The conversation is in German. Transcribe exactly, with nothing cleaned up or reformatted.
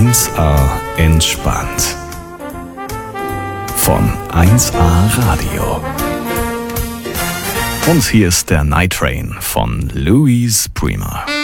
eins A entspannt. Von eins A Radio. Und hier ist der Night Train von Louise Prima.